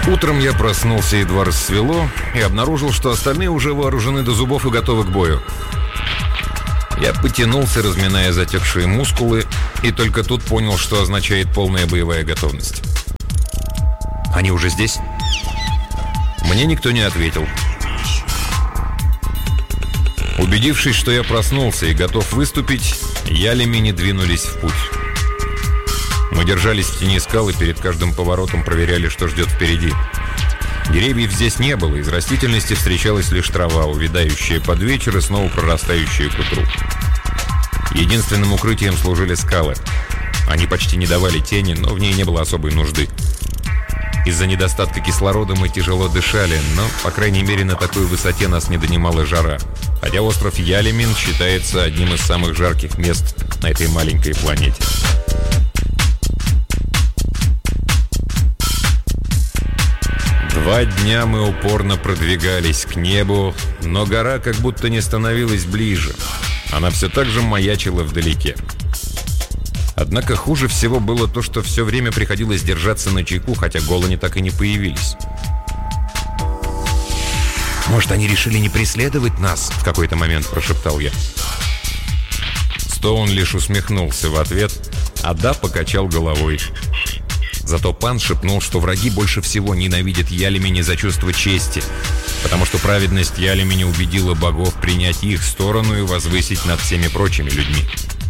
Утром я проснулся, едва рассвело, и обнаружил, что остальные уже вооружены до зубов и готовы к бою. Я потянулся, разминая затекшие мускулы, и только тут понял, что означает полная боевая готовность. «Они уже здесь?» Мне никто не ответил. Убедившись, что я проснулся и готов выступить, ялемени двинулись в путь. Мы держались в тени скал и перед каждым поворотом проверяли, что ждет впереди. Деревьев здесь не было, из растительности встречалась лишь трава, увядающая под вечер и снова прорастающая к утру. Единственным укрытием служили скалы. Они почти не давали тени, но в ней не было особой нужды. Из-за недостатка кислорода мы тяжело дышали, но, по крайней мере, на такой высоте нас не донимала жара. Хотя остров Ялемин считается одним из самых жарких мест на этой маленькой планете. Два дня мы упорно продвигались к небу, но гора как будто не становилась ближе. Она все так же маячила вдалеке. Однако хуже всего было то, что все время приходилось держаться начеку, хотя голани так и не появились. «Может, они решили не преследовать нас?» — в какой-то момент прошептал я. Стоун лишь усмехнулся в ответ, а Да покачал головой. Зато Пан шепнул, что враги больше всего ненавидят ялемени за чувство чести, потому что праведность ялемени убедила богов принять их сторону и возвысить над всеми прочими людьми.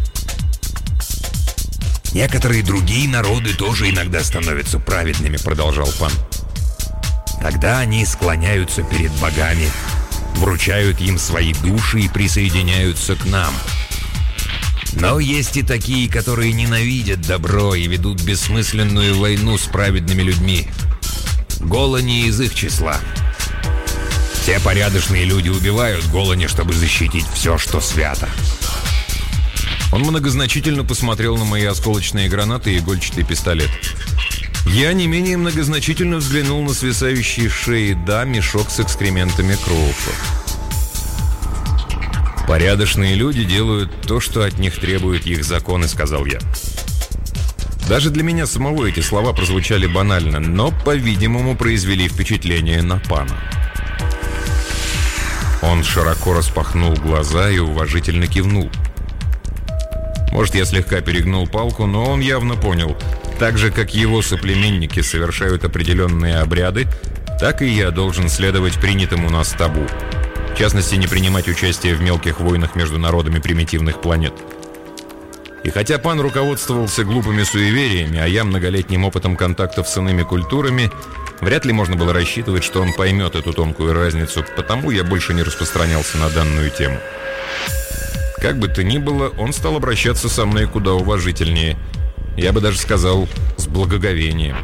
«Некоторые другие народы тоже иногда становятся праведными», — продолжал Пан. «Тогда они склоняются перед богами, вручают им свои души и присоединяются к нам. Но есть и такие, которые ненавидят добро и ведут бессмысленную войну с праведными людьми. Голани из их числа. Все порядочные люди убивают голани, чтобы защитить все, что свято». Он многозначительно посмотрел на мои осколочные гранаты и игольчатый пистолет. Я не менее многозначительно взглянул на свисающий с шеи Да мешок с экскрементами Кроуфа. «Порядочные люди делают то, что от них требуют их законы», — сказал я. Даже для меня самого эти слова прозвучали банально, но, по-видимому, произвели впечатление на Пана. Он широко распахнул глаза и уважительно кивнул. Может, я слегка перегнул палку, но он явно понял. Так же, как его соплеменники совершают определенные обряды, так и я должен следовать принятому у нас табу. В частности, не принимать участие в мелких войнах между народами примитивных планет. И хотя Пан руководствовался глупыми суевериями, а я многолетним опытом контактов с иными культурами, вряд ли можно было рассчитывать, что он поймет эту тонкую разницу, потому я больше не распространялся на данную тему. Как бы то ни было, он стал обращаться со мной куда уважительнее. Я бы даже сказал, с благоговением.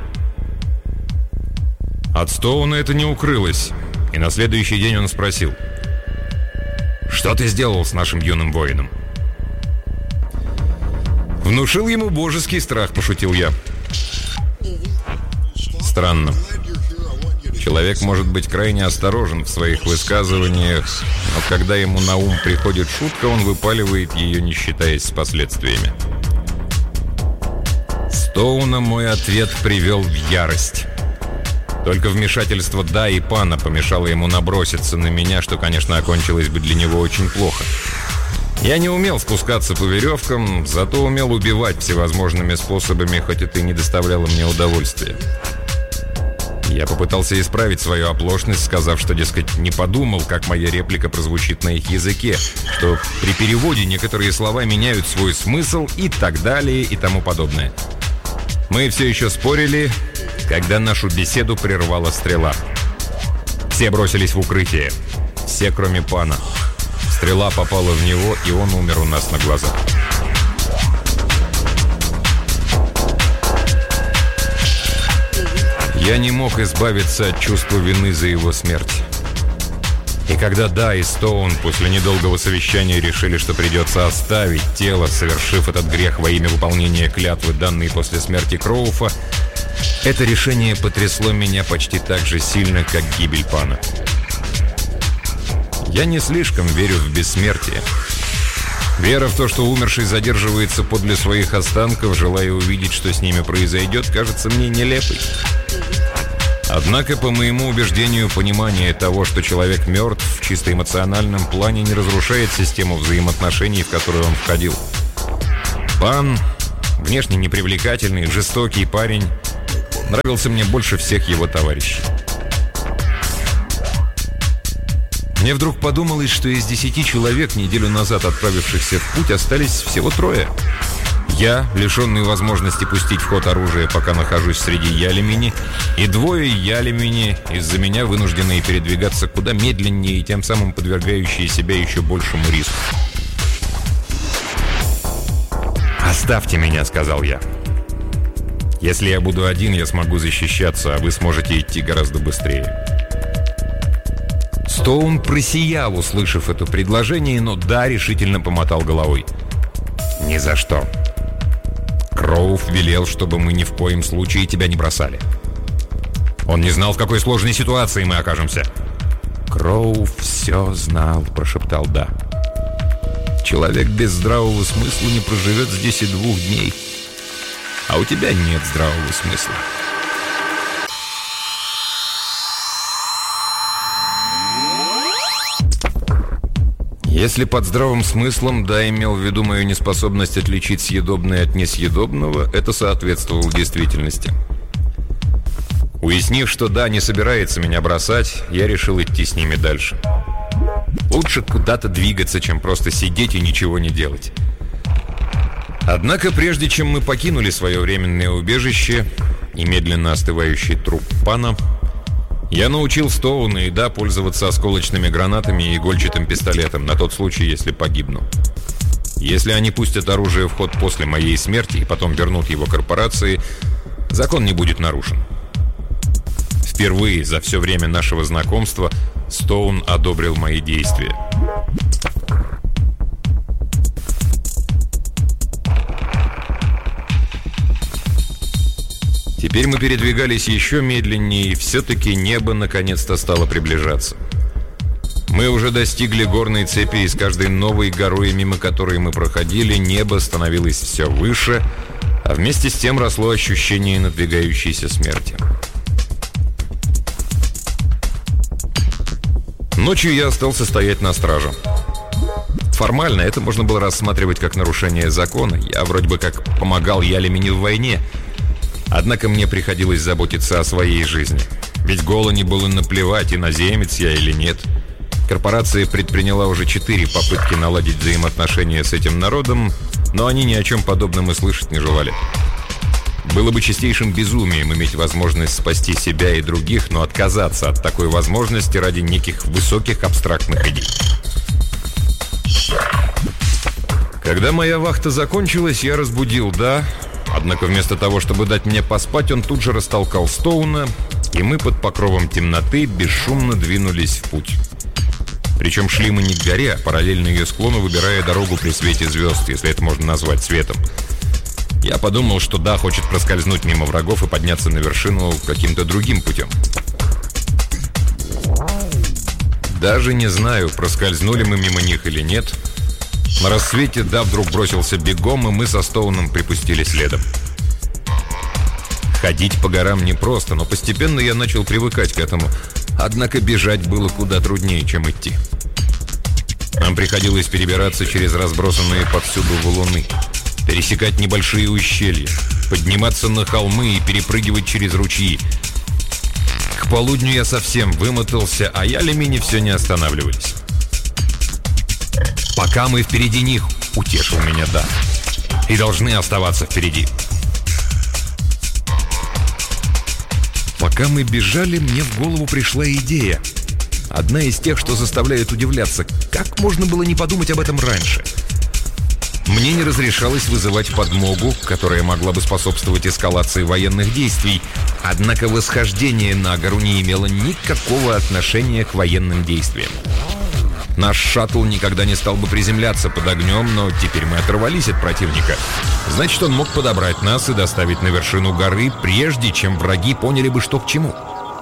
От Стоуна это не укрылось, и на следующий день он спросил: «Что ты сделал с нашим юным воином?» «Внушил ему божеский страх», — пошутил я. Странно. Человек может быть крайне осторожен в своих высказываниях, но когда ему на ум приходит шутка, он выпаливает ее, не считаясь с последствиями. Стоуна мой ответ привел в ярость. Только вмешательство Да и Пана помешало ему наброситься на меня, что, конечно, окончилось бы для него очень плохо. Я не умел спускаться по веревкам, зато умел убивать всевозможными способами, хоть это и не доставляло мне удовольствия. Я попытался исправить свою оплошность, сказав, что, дескать, не подумал, как моя реплика прозвучит на их языке, что при переводе некоторые слова меняют свой смысл и так далее и тому подобное. Мы все еще спорили, когда нашу беседу прервала стрела. Все бросились в укрытие. Все, кроме Пана. Стрела попала в него, и он умер у нас на глазах. Я не мог избавиться от чувства вины за его смерть. И когда Да и Стоун после недолгого совещания решили, что придется оставить тело, совершив этот грех во имя выполнения клятвы, данной после смерти Кроуфа, это решение потрясло меня почти так же сильно, как гибель Пана. Я не слишком верю в бессмертие. Вера в то, что умерший задерживается подле своих останков, желая увидеть, что с ними произойдет, кажется мне нелепой. Однако, по моему убеждению, понимание того, что человек мертв, в чисто эмоциональном плане не разрушает систему взаимоотношений, в которую он входил. Пан, внешне непривлекательный, жестокий парень, нравился мне больше всех его товарищей. Мне вдруг подумалось, что из 10 человек, неделю назад отправившихся в путь, остались всего 3. Я, лишенный возможности пустить в ход оружие, пока нахожусь среди ялемини, и 2 ялемини, из-за меня вынужденные передвигаться куда медленнее и тем самым подвергающие себя еще большему риску. «Оставьте меня», — сказал я. «Если я буду один, я смогу защищаться, а вы сможете идти гораздо быстрее». Стоун просиял, услышав это предложение, но «да» решительно помотал головой. «Ни за что. Кроув велел, чтобы мы ни в коем случае тебя не бросали. Он не знал, в какой сложной ситуации мы окажемся». «Кроув все знал», — прошептал «да». «Человек без здравого смысла не проживет здесь и 2 дней. А у тебя нет здравого смысла». Если под здравым смыслом «да» имел в виду мою неспособность отличить съедобное от несъедобного, это соответствовало действительности. Уяснив, что «да» не собирается меня бросать, я решил идти с ними дальше. Лучше куда-то двигаться, чем просто сидеть и ничего не делать. Однако, прежде чем мы покинули свое временное убежище и медленно остывающий труп пана, я научил Стоуна и «да» пользоваться осколочными гранатами и игольчатым пистолетом на тот случай, если погибну. Если они пустят оружие в ход после моей смерти и потом вернут его корпорации, закон не будет нарушен. Впервые за все время нашего знакомства Стоун одобрил мои действия. Теперь мы передвигались еще медленнее, и все-таки небо наконец-то стало приближаться. Мы уже достигли горной цепи, и с каждой новой горой, мимо которой мы проходили, небо становилось все выше, а вместе с тем росло ощущение надвигающейся смерти. Ночью я остался стоять на страже. Формально это можно было рассматривать как нарушение закона. Я вроде бы как помогал ялемини в войне. Однако мне приходилось заботиться о своей жизни. Ведь Голани было наплевать, иноземец я или нет. Корпорация предприняла уже 4 попытки наладить взаимоотношения с этим народом, но они ни о чем подобном и слышать не желали. Было бы чистейшим безумием иметь возможность спасти себя и других, но отказаться от такой возможности ради неких высоких абстрактных идей. Когда моя вахта закончилась, я разбудил «да». Однако вместо того, чтобы дать мне поспать, он тут же растолкал Стоуна, и мы под покровом темноты бесшумно двинулись в путь. Причем шли мы не к горе, а параллельно ее склону, выбирая дорогу при свете звезд, если это можно назвать светом. Я подумал, что «да» хочет проскользнуть мимо врагов и подняться на вершину каким-то другим путем. Даже не знаю, проскользнули мы мимо них или нет. На рассвете «да» вдруг бросился бегом, и мы со Стоуном припустили следом. Ходить по горам непросто, но постепенно я начал привыкать к этому. Однако бежать было куда труднее, чем идти. Нам приходилось перебираться через разбросанные повсюду валуны, пересекать небольшие ущелья, подниматься на холмы и перепрыгивать через ручьи. К полудню я совсем вымотался, а ялемини все не останавливались. «Пока мы впереди них», — утешил меня «да», — «и должны оставаться впереди». Пока мы бежали, мне в голову пришла идея. Одна из тех, что заставляет удивляться, как можно было не подумать об этом раньше. Мне не разрешалось вызывать подмогу, которая могла бы способствовать эскалации военных действий, однако восхождение на гору не имело никакого отношения к военным действиям. Наш шаттл никогда не стал бы приземляться под огнем, но теперь мы оторвались от противника. Значит, он мог подобрать нас и доставить на вершину горы, прежде чем враги поняли бы, что к чему.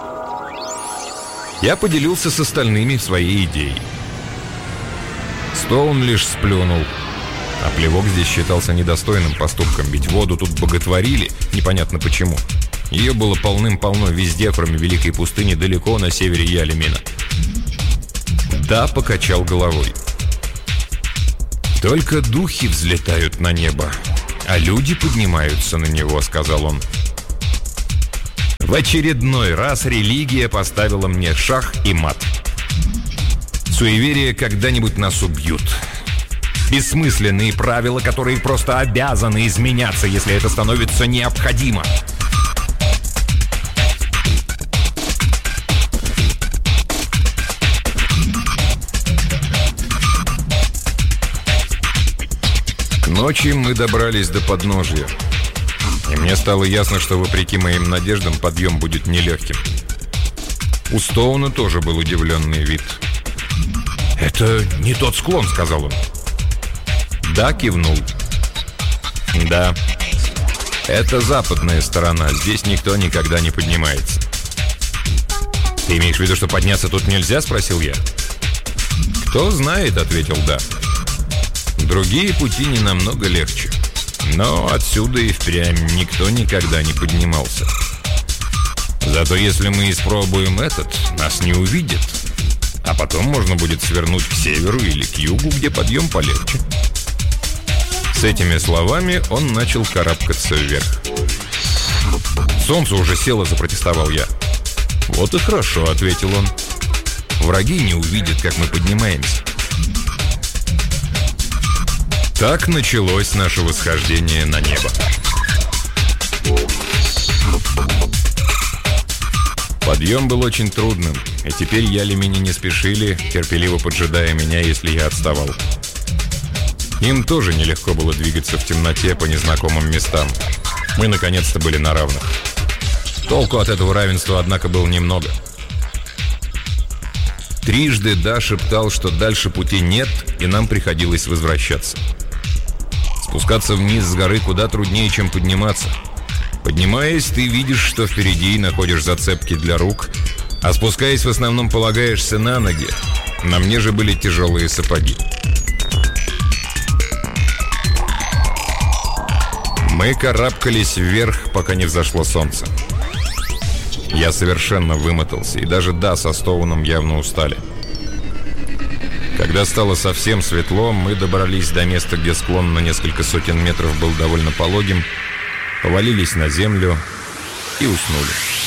Я поделился с остальными своей идеей. Стоун лишь сплюнул. А плевок здесь считался недостойным поступком, ведь воду тут боготворили, непонятно почему. Ее было полным-полно везде, кроме великой пустыни, далеко на севере Ялимина. Да покачал головой. «Только духи взлетают на небо, а люди поднимаются на него», — сказал он. В очередной раз религия поставила мне шах и мат. Суеверия когда-нибудь нас убьют. Бессмысленные правила, которые просто обязаны изменяться, если это становится необходимо. К ночи мы добрались до подножья. И мне стало ясно, что, вопреки моим надеждам, подъем будет нелегким. У Стоуна тоже был удивленный вид. «Это не тот склон», — сказал он. «Да», — кивнул. «Да, это западная сторона. Здесь никто никогда не поднимается». «Ты имеешь в виду, что подняться тут нельзя?» — спросил я. «Кто знает», — ответил «Да». «Другие пути не намного легче. Но отсюда и впрямь никто никогда не поднимался. Зато если мы испробуем этот, нас не увидят. А потом можно будет свернуть к северу или к югу, где подъем полегче». С этими словами он начал карабкаться вверх. «Солнце уже село», — запротестовал я. «Вот и хорошо», — ответил он. «Враги не увидят, как мы поднимаемся». Так началось наше восхождение на небо. Подъем был очень трудным, и теперь ялимини не спешили, терпеливо поджидая меня, если я отставал. Им тоже нелегко было двигаться в темноте по незнакомым местам. Мы наконец-то были на равных. Толку от этого равенства, однако, было немного. Трижды Да шептал, что дальше пути нет, и нам приходилось возвращаться. Спускаться вниз с горы куда труднее, чем подниматься. Поднимаясь, ты видишь, что впереди, и находишь зацепки для рук, а спускаясь, в основном полагаешься на ноги. На мне же были тяжелые сапоги. Мы карабкались вверх, пока не взошло солнце. Я совершенно вымотался, и даже Да со Стоуном явно устали. Когда стало совсем светло, мы добрались до места, где склон на несколько сотен метров был довольно пологим, повалились на землю и уснули.